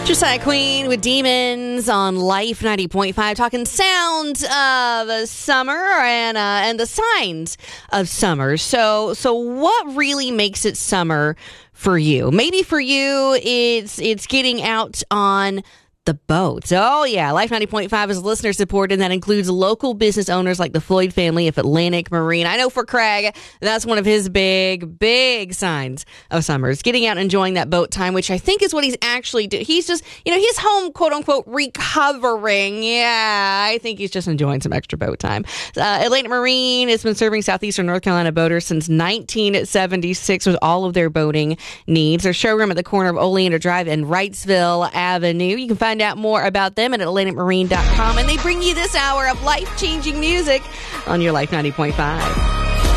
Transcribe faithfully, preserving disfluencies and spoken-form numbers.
Josiah Queen with Demons on Life ninety point five, talking sounds of summer and uh, and the signs of summer. So, so what really makes it summer for you? Maybe for you, it's it's getting out on the boats. Oh, yeah. Life ninety point five is listener supported, and that includes local business owners like the Floyd family of Atlantic Marine. I know for Craig, that's one of his big, big signs of summer. It's getting out and enjoying that boat time, which I think is what he's actually doing. He's just, you know, he's home, quote unquote, recovering. Yeah, I think he's just enjoying some extra boat time. Uh, Atlantic Marine has been serving southeastern North Carolina boaters since nineteen seventy-six with all of their boating needs. Their showroom at the corner of Oleander Drive and Wrightsville Avenue. You can find out more about them at atlantic marine dot com, and they bring you this hour of life-changing music on your Life ninety point five.